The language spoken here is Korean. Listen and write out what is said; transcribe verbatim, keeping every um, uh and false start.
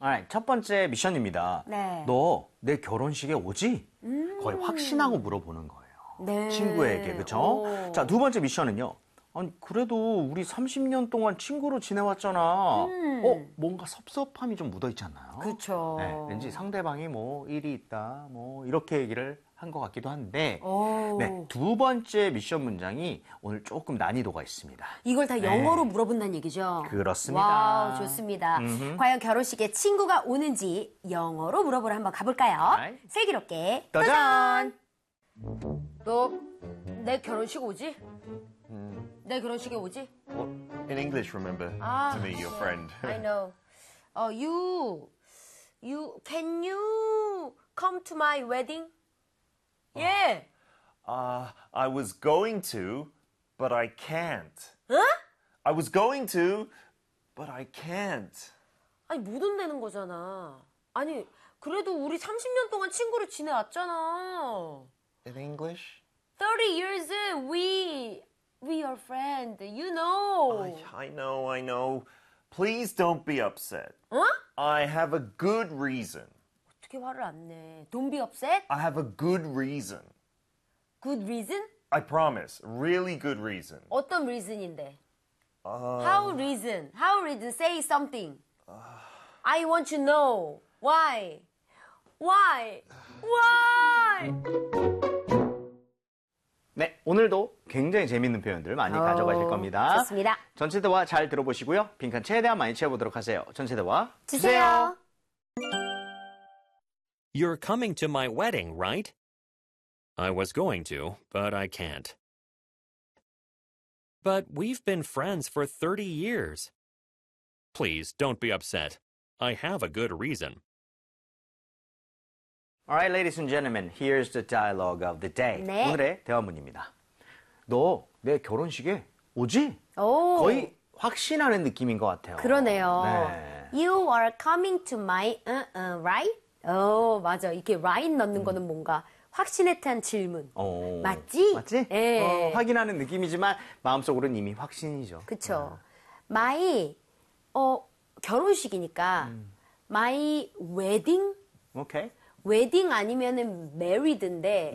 Alright, 첫 번째 미션입니다. 네. 너 내 결혼식에 오지? 음. 거의 확신하고 물어보는 거예요. 네. 친구에게, 그쵸? 오. 자, 두 번째 미션은요. 아니, 그래도 우리 삼십 년 동안 친구로 지내왔잖아. 음. 어, 뭔가 섭섭함이 좀 묻어있지 않나요? 그쵸. 네, 왠지 상대방이 뭐 일이 있다, 뭐 이렇게 얘기를 한 것 같기도 한데. 오. 네, 두 번째 미션 문장이 오늘 조금 난이도가 있습니다. 이걸 다 네. 영어로 물어본다는 얘기죠? 그렇습니다. 와우, 좋습니다. 음흠. 과연 결혼식에 친구가 오는지 영어로 물어보러 한번 가볼까요? Alright. 슬기롭게 도전! 너 내 결혼식 오지? 내 결혼식에 오지? Well, in English, remember, Ah, to me, your sure. friend. I know. Uh, you, you, can you come to my wedding? Yeah. Uh, I was going to, but I can't. Huh? I was going to, but I can't. 아니, 못 온다는 거잖아. 아니, 그래도 우리 삼십 년 동안 친구로 지내왔잖아. In English? thirty years, we, we are friends, you know. I, I know, I know. Please don't be upset. 어? I have a good reason. 어떻게 화를 안 내? Don't be upset. I have a good reason. Good reason? I promise. Really good reason. 어떤 reason인데? Uh, How reason? How reason? Say something. I want to know. Why? Why? Why? 네, 오늘도 굉장히 재밌는 표현들 많이 오, 가져가실 겁니다. 좋습니다. 전체 대화 잘 들어보시고요. 빈칸 최대한 많이 채워보도록 하세요. 전체 대화 주세요. You're coming to my wedding, right? I was going to, but I can't. But we've been friends for thirty years. Please don't be upset. I have a good reason. Alright, ladies and gentlemen, here's the dialogue of the day. 네. 오늘의 대화문입니다. 너 내 결혼식에 오지? 오. 거의 확신하는 느낌인 것 같아요. 그러네요. 네. You are coming to my, uh, uh, right? 어, 맞아. 이렇게 right 넣는 음. 거는 뭔가 확신에 대한 질문. 어, 맞지? 맞지? 예. 어, 확인하는 느낌이지만 마음속으로는 이미 확신이죠. 그쵸. my, 어, 결혼식이니까, my wedding? 오케이. 웨딩 아니면은 married인데